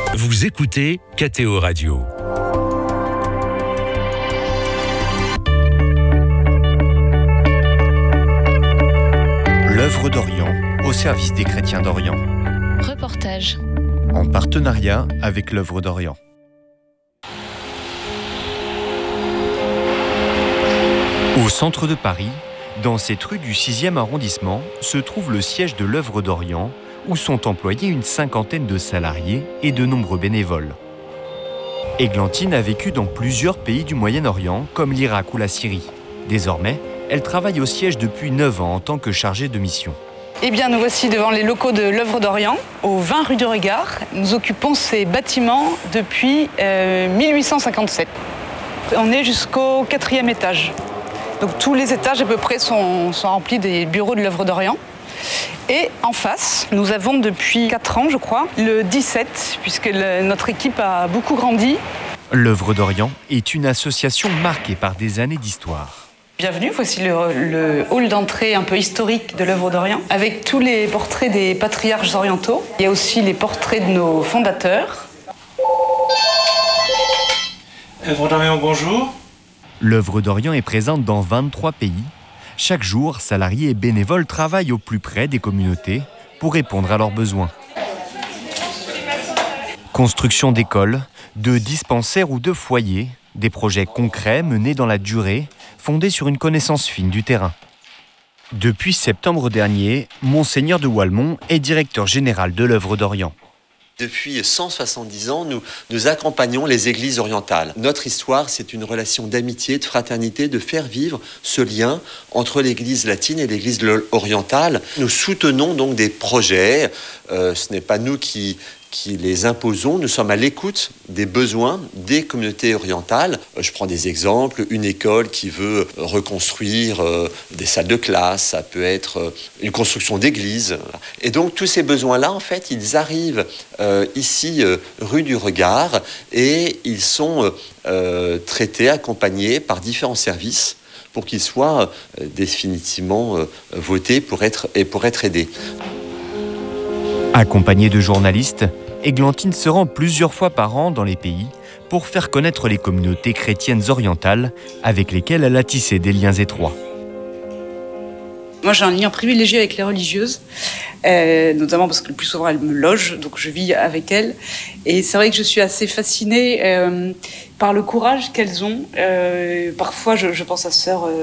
Vous écoutez KTO Radio. L'œuvre d'Orient au service des chrétiens d'Orient. Reportage. En partenariat avec l'œuvre d'Orient. Au centre de Paris, dans cette rue du 6e arrondissement, se trouve le siège de l'œuvre d'Orient, où sont employés une cinquantaine de salariés et de nombreux bénévoles. Églantine a vécu dans plusieurs pays du Moyen-Orient, comme l'Irak ou la Syrie. Désormais, elle travaille au siège depuis 9 ans en tant que chargée de mission. Eh bien, nous voici devant les locaux de l'œuvre d'Orient, au 20 rue du Regard. Nous occupons ces bâtiments depuis 1857. On est jusqu'au 4e étage. Donc tous les étages à peu près sont remplis des bureaux de l'œuvre d'Orient. Et en face, nous avons depuis 4 ans, je crois, le 17, puisque notre équipe a beaucoup grandi. L'œuvre d'Orient est une association marquée par des années d'histoire. Bienvenue, voici le hall d'entrée un peu historique de l'œuvre d'Orient, avec tous les portraits des patriarches orientaux. Il y a aussi les portraits de nos fondateurs. Œuvre d'Orient, bonjour. L'œuvre d'Orient est présente dans 23 pays. Chaque jour, salariés et bénévoles travaillent au plus près des communautés pour répondre à leurs besoins. Construction d'écoles, de dispensaires ou de foyers, des projets concrets menés dans la durée, fondés sur une connaissance fine du terrain. Depuis septembre dernier, Monseigneur de Walmont est directeur général de l'œuvre d'Orient. Depuis 170 ans, nous accompagnons les églises orientales. Notre histoire, c'est une relation d'amitié, de fraternité, de faire vivre ce lien entre l'église latine et l'église orientale. Nous soutenons donc des projets. Ce n'est pas nous qui les imposons. Nous sommes à l'écoute des besoins des communautés orientales. Je prends des exemples. Une école qui veut reconstruire des salles de classe, ça peut être une construction d'église. Et donc tous ces besoins-là, en fait, ils arrivent ici, rue du Regard, et ils sont traités, accompagnés par différents services pour qu'ils soient définitivement votés pour être aidés. Accompagnée de journalistes, Églantine se rend plusieurs fois par an dans les pays pour faire connaître les communautés chrétiennes orientales avec lesquelles elle a tissé des liens étroits. Moi, j'ai un lien privilégié avec les religieuses, notamment parce que le plus souvent, elles me logent, donc je vis avec elles. Et c'est vrai que je suis assez fascinée par le courage qu'elles ont. Parfois, je pense à sœur